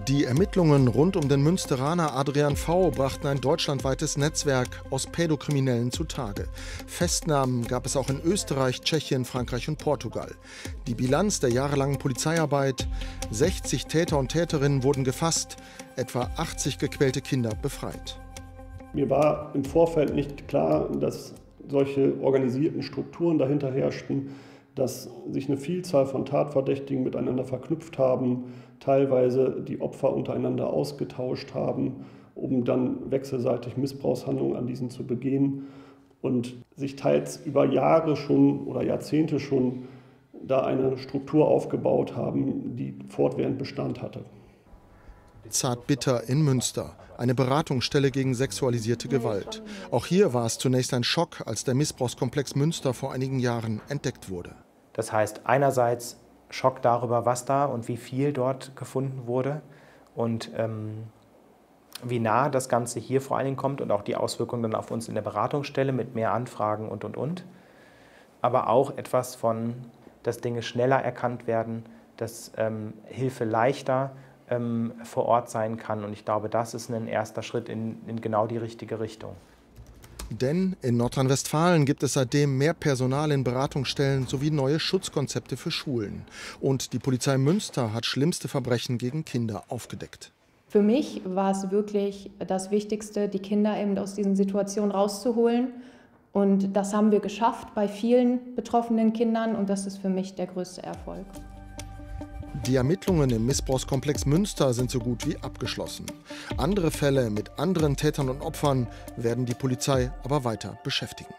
Die Ermittlungen rund um den Münsteraner Adrian V. brachten ein deutschlandweites Netzwerk aus Pädokriminellen zutage. Festnahmen gab es auch in Österreich, Tschechien, Frankreich und Portugal. Die Bilanz der jahrelangen Polizeiarbeit: 60 Täter und Täterinnen wurden gefasst, etwa 80 gequälte Kinder befreit. Mir war im Vorfeld nicht klar, dass solche organisierten Strukturen dahinter herrschten, dass sich eine Vielzahl von Tatverdächtigen miteinander verknüpft haben, teilweise die Opfer untereinander ausgetauscht haben, um dann wechselseitig Missbrauchshandlungen an diesen zu begehen und sich teils über Jahre schon oder Jahrzehnte schon da eine Struktur aufgebaut haben, die fortwährend Bestand hatte. Zartbitter in Münster, eine Beratungsstelle gegen sexualisierte Gewalt. Auch hier war es zunächst ein Schock, als der Missbrauchskomplex Münster vor einigen Jahren entdeckt wurde. Das heißt, einerseits Schock darüber, was da und wie viel dort gefunden wurde und wie nah das Ganze hier vor allen Dingen kommt und auch die Auswirkungen dann auf uns in der Beratungsstelle mit mehr Anfragen und. Aber auch etwas von, dass Dinge schneller erkannt werden, dass Hilfe leichter vor Ort sein kann. Und ich glaube, das ist ein erster Schritt in genau die richtige Richtung. Denn in Nordrhein-Westfalen gibt es seitdem mehr Personal in Beratungsstellen sowie neue Schutzkonzepte für Schulen. Und die Polizei Münster hat schlimmste Verbrechen gegen Kinder aufgedeckt. Für mich war es wirklich das Wichtigste, die Kinder eben aus diesen Situationen rauszuholen. Und das haben wir geschafft bei vielen betroffenen Kindern. Und das ist für mich der größte Erfolg. Die Ermittlungen im Missbrauchskomplex Münster sind so gut wie abgeschlossen. Andere Fälle mit anderen Tätern und Opfern werden die Polizei aber weiter beschäftigen.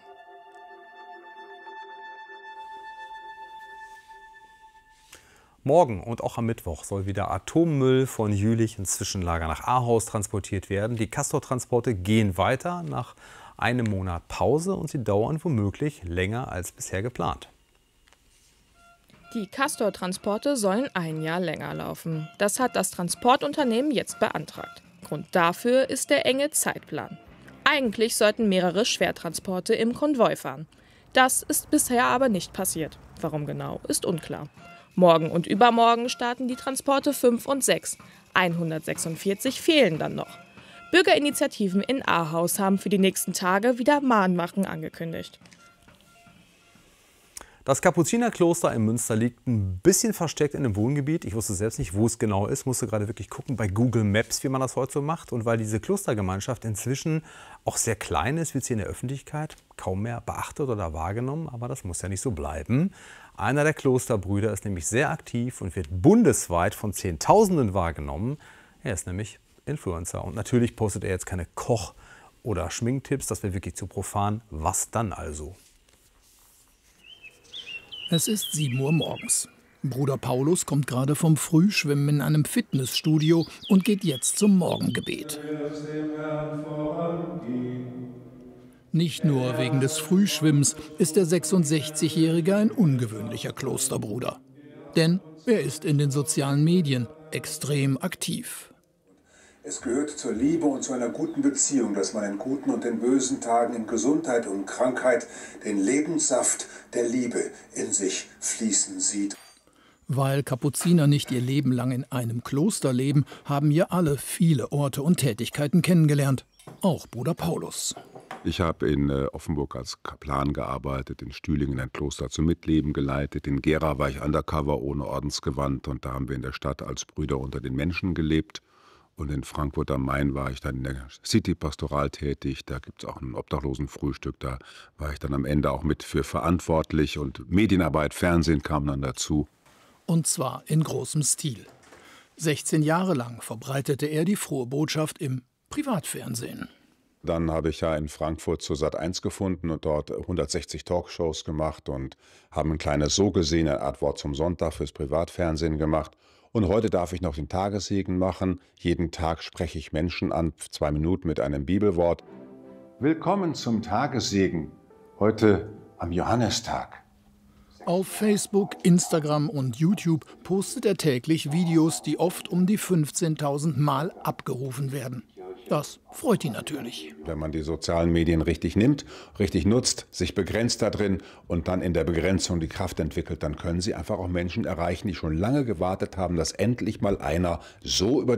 Morgen und auch am Mittwoch soll wieder Atommüll von Jülich ins Zwischenlager nach Ahaus transportiert werden. Die Castor-Transporte gehen weiter nach einem Monat Pause und sie dauern womöglich länger als bisher geplant. Die Castor-Transporte sollen ein Jahr länger laufen. Das hat das Transportunternehmen jetzt beantragt. Grund dafür ist der enge Zeitplan. Eigentlich sollten mehrere Schwertransporte im Konvoi fahren. Das ist bisher aber nicht passiert. Warum genau, ist unklar. Morgen und übermorgen starten die Transporte 5 und 6. 146 fehlen dann noch. Bürgerinitiativen in Ahaus haben für die nächsten Tage wieder Mahnwachen angekündigt. Das Kapuzinerkloster in Münster liegt ein bisschen versteckt in einem Wohngebiet. Ich wusste selbst nicht, wo es genau ist, musste gerade wirklich gucken bei Google Maps, wie man das heute so macht. Und weil diese Klostergemeinschaft inzwischen auch sehr klein ist, wird sie in der Öffentlichkeit kaum mehr beachtet oder wahrgenommen. Aber das muss ja nicht so bleiben. Einer der Klosterbrüder ist nämlich sehr aktiv und wird bundesweit von Zehntausenden wahrgenommen. Er ist nämlich Influencer. Und natürlich postet er jetzt keine Koch- oder Schminktipps. Das wäre wirklich zu profan. Was dann also? Es ist 7 Uhr morgens. Bruder Paulus kommt gerade vom Frühschwimmen in einem Fitnessstudio und geht jetzt zum Morgengebet. Nicht nur wegen des Frühschwimmens ist der 66-Jährige ein ungewöhnlicher Klosterbruder. Denn er ist in den sozialen Medien extrem aktiv. Es gehört zur Liebe und zu einer guten Beziehung, dass man in guten und in bösen Tagen, in Gesundheit und Krankheit den Lebenssaft der Liebe in sich fließen sieht. Weil Kapuziner nicht ihr Leben lang in einem Kloster leben, haben hier alle viele Orte und Tätigkeiten kennengelernt. Auch Bruder Paulus. Ich habe in Offenburg als Kaplan gearbeitet, in Stühlingen ein Kloster zum Mitleben geleitet. In Gera war ich undercover ohne Ordensgewand und da haben wir in der Stadt als Brüder unter den Menschen gelebt. Und in Frankfurt am Main war ich dann in der City-Pastoral tätig. Da gibt es auch ein Obdachlosenfrühstück. Da war ich dann am Ende auch mit für verantwortlich. Und Medienarbeit, Fernsehen kam dann dazu. Und zwar in großem Stil. 16 Jahre lang verbreitete er die frohe Botschaft im Privatfernsehen. Dann habe ich ja in Frankfurt zur Sat.1 gefunden und dort 160 Talkshows gemacht und habe ein kleines So gesehen, eine Art Wort zum Sonntag fürs Privatfernsehen gemacht. Und heute darf ich noch den Tagessegen machen. Jeden Tag spreche ich Menschen an, 2 Minuten mit einem Bibelwort. Willkommen zum Tagessegen, heute am Johannistag. Auf Facebook, Instagram und YouTube postet er täglich Videos, die oft um die 15.000 Mal abgerufen werden. Das freut ihn natürlich. Wenn man die sozialen Medien richtig nimmt, richtig nutzt, sich begrenzt da drin und dann in der Begrenzung die Kraft entwickelt, dann können Sie einfach auch Menschen erreichen, die schon lange gewartet haben, dass endlich mal einer so über